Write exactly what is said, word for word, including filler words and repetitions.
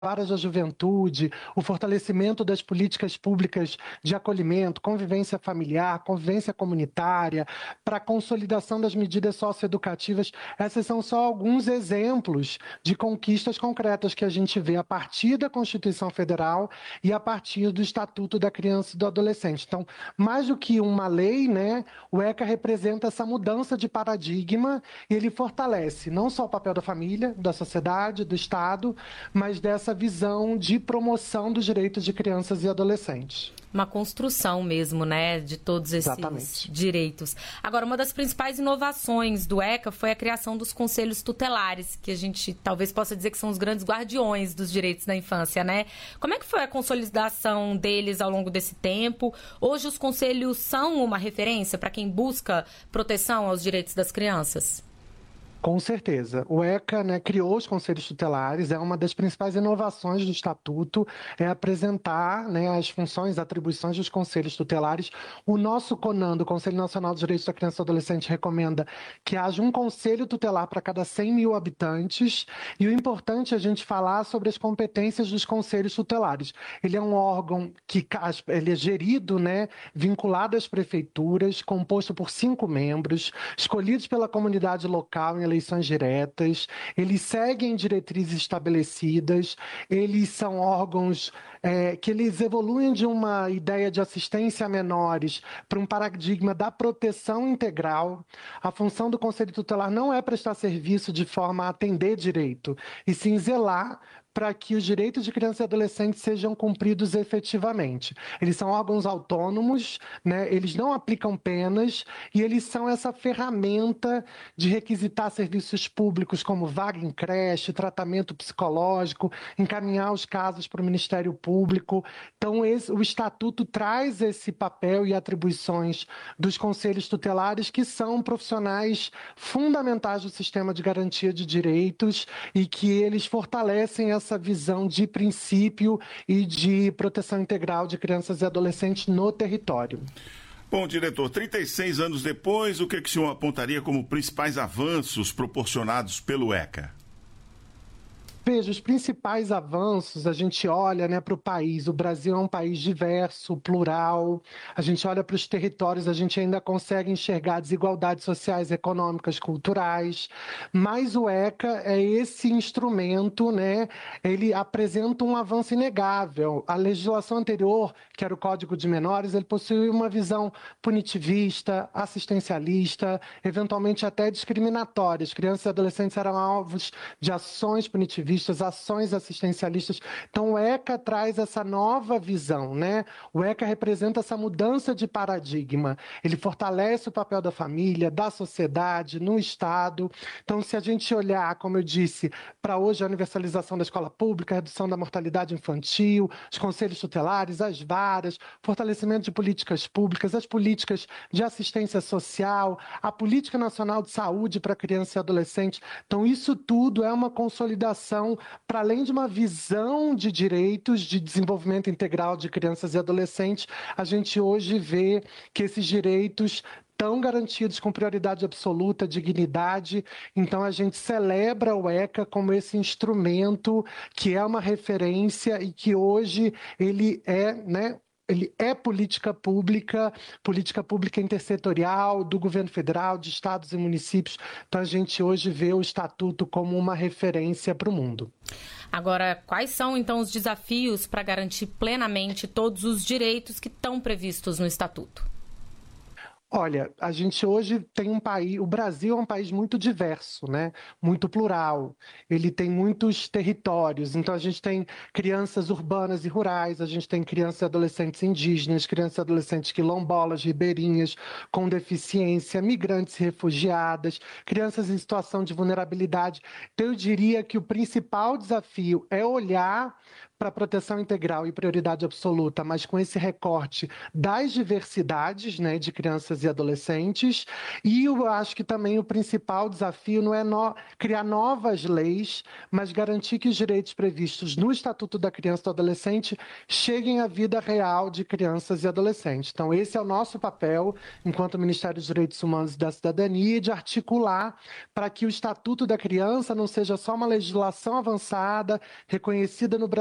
varas da juventude, o fortalecimento das políticas públicas de acolhimento, convivência familiar, convivência comunitária, para a consolidação das medidas socioeducativas. Esses são só alguns exemplos de conquistas concretas que a gente vê a partir da Constituição Federal e a partir do Estatuto da Criança e do Adolescente. Então, mais do que uma lei, né, o ECA representa essa mudança de paradigma e ele fortalece não só o papel da família, da sociedade, do Estado, mas dessa visão de promoção dos direitos de crianças e adolescentes. Uma construção mesmo, né, de todos esses Exatamente. direitos. Agora, uma das principais inovações do ECA foi a criação dos conselhos tutelares, que a gente talvez possa dizer que são os grandes guardiões dos direitos da infância, né? Como é que foi a consolidação deles ao longo desse tempo? Hoje os conselhos são uma referência para quem busca proteção aos direitos das crianças? Com certeza. O ECA, né, criou os conselhos tutelares, é uma das principais inovações do Estatuto, é apresentar, né, as funções, atribuições dos conselhos tutelares. O nosso CONAN, o Conselho Nacional dos Direitos da Criança e do Adolescente, recomenda que haja um conselho tutelar para cada cem mil habitantes, e o importante é a gente falar sobre as competências dos conselhos tutelares. Ele é um órgão que ele é gerido, né, vinculado às prefeituras, composto por cinco membros, escolhidos pela comunidade local em eleições diretas, eles seguem diretrizes estabelecidas, eles são órgãos é, que eles evoluem de uma ideia de assistência a menores para um paradigma da proteção integral. A função do Conselho Tutelar não é prestar serviço de forma a atender direito, e sim zelar para que os direitos de crianças e adolescentes sejam cumpridos efetivamente. Eles são órgãos autônomos, né? Eles não aplicam penas e eles são essa ferramenta de requisitar serviços públicos como vaga em creche, tratamento psicológico, encaminhar os casos para o Ministério Público. Então, esse, o Estatuto traz esse papel e atribuições dos conselhos tutelares, que são profissionais fundamentais do sistema de garantia de direitos e que eles fortalecem essa visão de princípio e de proteção integral de crianças e adolescentes no território. Bom, diretor, trinta e seis anos depois, o que, que o senhor apontaria como principais avanços proporcionados pelo ECA? Veja, os principais avanços, a gente olha, né, para o país. O Brasil é um país diverso, plural. A gente olha para os territórios, a gente ainda consegue enxergar desigualdades sociais, econômicas, culturais. Mas o ECA é esse instrumento, né, ele apresenta um avanço inegável. A legislação anterior, que era o Código de Menores, ele possui uma visão punitivista, assistencialista, eventualmente até discriminatória. As crianças e adolescentes eram alvos de ações punitivistas, ações assistencialistas. Então, o ECA traz essa nova visão, né? O ECA representa essa mudança de paradigma. Ele fortalece o papel da família, da sociedade, no Estado. Então, se a gente olhar, como eu disse, para hoje a universalização da escola pública, a redução da mortalidade infantil, os conselhos tutelares, as varas, fortalecimento de políticas públicas, as políticas de assistência social, a política nacional de saúde para criança e adolescente. Então, isso tudo é uma consolidação para além de uma visão de direitos, de desenvolvimento integral de crianças e adolescentes. A gente hoje vê que esses direitos estão garantidos com prioridade absoluta, dignidade. Então, a gente celebra o ECA como esse instrumento que é uma referência e que hoje ele é, né, ele é política pública, política pública intersetorial, do governo federal, de estados e municípios. Então, a gente hoje vê o Estatuto como uma referência para o mundo. Agora, quais são, então, os desafios para garantir plenamente todos os direitos que estão previstos no Estatuto? Olha, a gente hoje tem um país, o Brasil é um país muito diverso, né? Muito plural. Ele tem muitos territórios, então a gente tem crianças urbanas e rurais, a gente tem crianças e adolescentes indígenas, crianças e adolescentes quilombolas, ribeirinhas, com deficiência, migrantes e refugiadas, crianças em situação de vulnerabilidade. Então eu diria que o principal desafio é olhar para a proteção integral e prioridade absoluta, mas com esse recorte das diversidades, né, de crianças crianças e adolescentes. E eu acho que também o principal desafio não é no... criar novas leis, mas garantir que os direitos previstos no Estatuto da Criança e do Adolescente cheguem à vida real de crianças e adolescentes. Então, esse é o nosso papel, enquanto Ministério dos Direitos Humanos e da Cidadania, de articular para que o Estatuto da Criança não seja só uma legislação avançada, reconhecida no Brasil,